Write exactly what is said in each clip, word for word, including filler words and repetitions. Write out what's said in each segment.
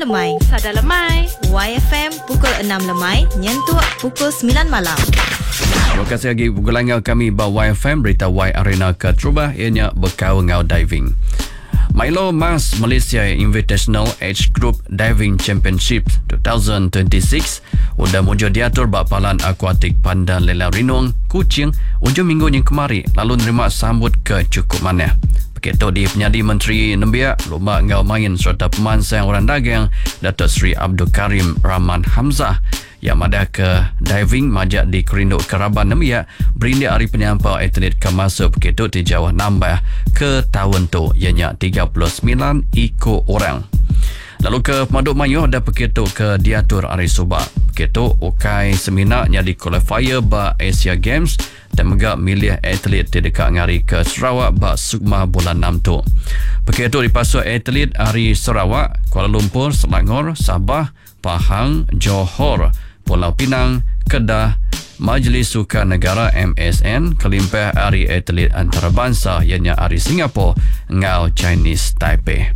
lemai. Sada lemai. Y F M pukul enam lemai, nyentuh pukul sembilan malam. Terima kasih lagi pengulangan kami bahawa Y F M berita Y Arena ke Trubah ianya berkau ngau diving. Milo Mas Malaysia Invitational Age Group Diving Championship dua ribu dua puluh enam udah muncul diatur bapalan akuatik Pandan Lela Rinung, Kuching ujung minggu yang kemari lalu nerima sambut ke cukup mana. Begitu di penyadi Menteri Nembiak, lomba ngau main serta pemansang orang dagang Datuk Seri Abdul Karim Rahman Hamzah yang madah ke diving majak di Kerinduk Keraban Nembiak berindik hari penyampau atlet ke masuk begitu di Jawa nambah ke tahun tu ianya tiga puluh sembilan ikut orang. Lalu ke Pemaduk Mayuh ada begitu ke diatur hari Subak. Begitu ukai seminarnya di qualifier ba Asia Games dan megak milih atlet di dekat ngari ke Sarawak ba Sukma bulan enam tu. Begitu dipasuk atlet hari Sarawak, Kuala Lumpur, Selangor, Sabah, Pahang, Johor, Pulau Pinang, Kedah, Majlis Sukan Negara M S N, kelimpah hari atlet antarabangsa ianya hari Singapura ngau Chinese Taipei.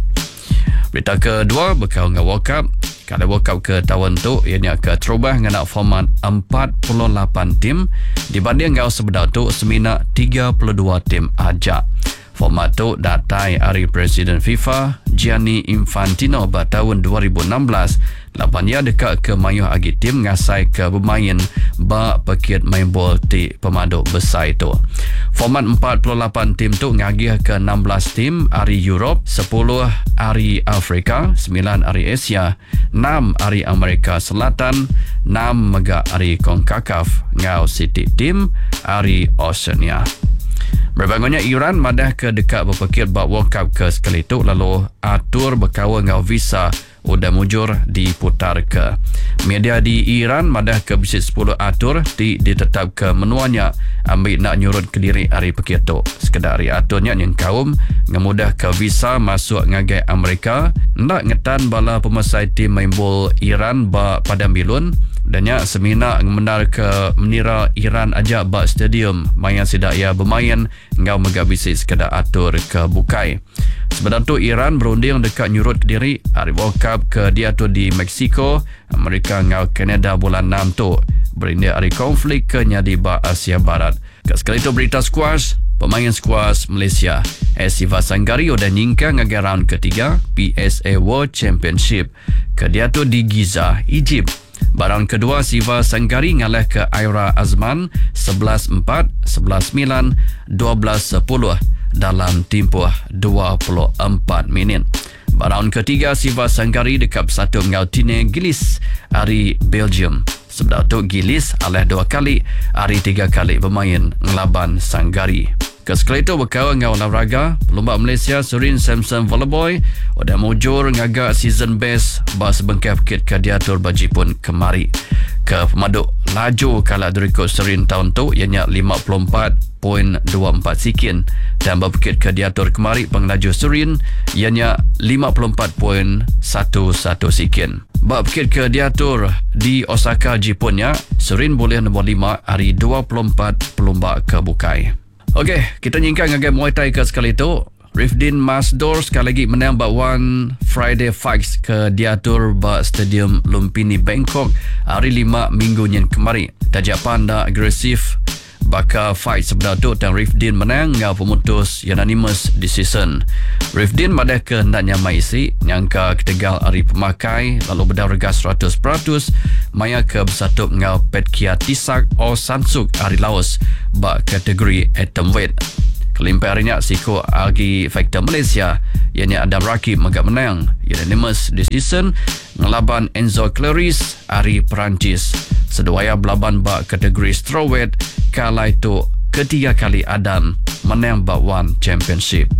Berita kedua berkau dengan World Cup. Kalau World Cup ke tahun tu ianya ke terubah dengan format empat puluh lapan tim dibanding ngau sebenar tu semina tiga puluh dua tim ajak. Format tu datai hari Presiden FIFA Gianni Infantino pada tahun dua ribu enam belas. Lapan ia dekat ke mayuh agi tim ngasai ke bermain ba pekit main bol di pemaduk besar itu. Format empat puluh lapan tim tu ngagih ke enam belas tim hari Europe, sepuluh hari Afrika, sembilan hari Asia, enam hari Amerika Selatan, enam mega hari CONCACAF, ngau City tim hari Oceania. Berbangunnya Iran madah ke dekat berpekir bak World Cup ke sekali itu lalu atur berkawal ngau visa udah mujur diputar ke. Media di Iran madah ke bisik sepuluh atur di ditetap ke menuanya ambil nak nyurut ke diri hari pekir tu. Sekedar hari aturnya yang kaum ngemudah ke visa masuk ngagai Amerika nak ngetan bala pemasai tim main bol Iran ba Padang Bilun dan nya semina ngemenar ke menira Iran aja ba stadium mayan sidak ia bermain ngau mega bisik sekedar atur ke bukai. Sebenarnya tu Iran berunding dekat nyurut ke diri hari World Cup ke diatur di Mexico, Amerika ngau Canada bulan enam tu berindik hari konflik ke nyadi ba Asia Barat. Ke sekali tu berita squash, pemain squash Malaysia Siva Sanggari udah nyingkang ngagai round ketiga P S A World Championship ke diatur di Giza, Egypt. Barang kedua Siva Sanggari ngalah ke Aira Azman sebelas empat, sebelas sembilan, dua belas sepuluh dalam tempoh dua puluh empat minit. Round ketiga Siva Sanggari dekat satu ngau Tine Gilis hari Belgium. Sebenarnya tu Gilis alah dua kali hari tiga kali bermain ngelaban Sanggari. Kesekali itu berkawal ngau olahraga Lomba Malaysia Surin Samson Volleyball udah mujur ngagak season best ba sebengkah bukit ke diatur bagi pun kemari. Ke pemaduk laju kalah dirikut Surin tahun tu ianya lima puluh empat perpuluhan dua empat sekian dan berbukit ke diatur kemari pengelaju Surin ianya lima puluh empat perpuluhan satu satu sekian. Bak bukit ke diatur di Osaka Jepunnya Surin boleh nombor lima hari dua puluh empat pelumba ke bukai. Okey, kita nyingkang ngagai Muay Thai ke sekali tu. Rifdin Masdor sekali lagi menang bak one Friday Fights ke diatur bak Stadium Lumpini Bangkok hari lima minggu yang kemari. Tajak panda agresif bakal fight sebenar tu dan Rifdin menang ngau pemutus unanimous decision. Rifdin madah ke hendaknya maisi nyangka ketegal hari pemakai lalu berdarga seratus peratus maya ke bersatup ngau Petkia Tisak o Sansuk hari Laos bak kategori atomweight. Kelimpah harinya siko agi faktor Malaysia ianya Adam Rakib megak menang unanimous decision ngelaban Enzo Clarice hari Perancis. Seduaya belaban bak kategori strawweight kala itu ketiga kali Adam menang bak one championship.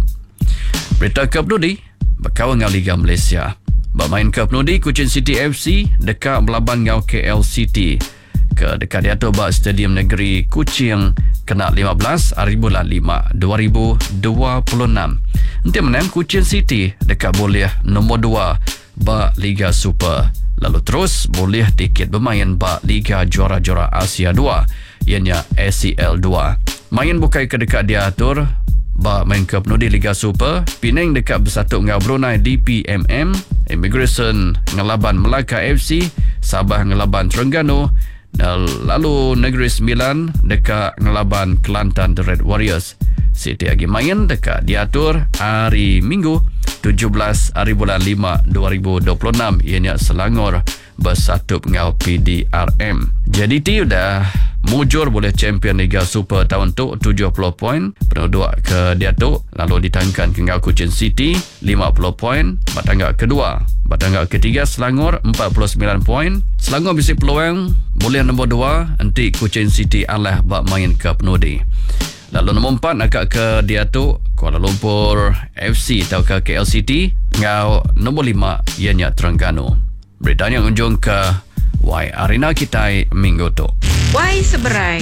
Berita Cup Nudi berkawan dengan Liga Malaysia. Bermain Cup Nudi Kuching City F C dekat belaban dengan K L City ke dekat diatur bak Stadium Negeri Kuching kena lima belas hari bulan lima dua ribu dua puluh enam. Nanti menang Kuching City dekat boleh nombor dua bak Liga Super. Lalu terus boleh tiket bermain bak Liga Juara-Juara Asia dua ianya A C L dua. Main bukai ke dekat diatur bak main Cup Nudi Liga Super. Penang dekat bersatu dengan Brunei D P M M Immigration ngelaban Melaka F C, Sabah ngelaban Terengganu, dan lalu Negeri Sembilan dekat ngelaban Kelantan The Red Warriors. Siti lagi main dekat diatur hari Minggu tujuh belas hari bulan lima dua ribu dua puluh enam, ianya Selangor bersatu dengan P D R M. J D T udah mujur boleh champion Liga Super tahun tu tujuh puluh poin, penduduk ke diatur, lalu ditangkan dengan Kuching City lima puluh poin, batangga kedua. Batangga ketiga Selangor empat puluh sembilan poin. Selangor bisi peluang boleh nombor dua, nanti Kuching City alah bak main ke penudi. Lalu nombor empat agak ke diatur Kuala Lumpur F C atau ke K L City. Ngau nombor lima ianya Terengganu. Beritanya unjung ke Y Arena Kitai minggu tu. Y Seberai.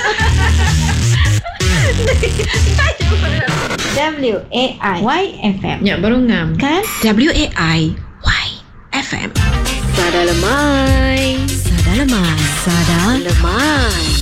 W A I Y F M. Ya, baru ngam. Kan? W A I Y F M. Sada lemai. Sada lemai. Sada lemai.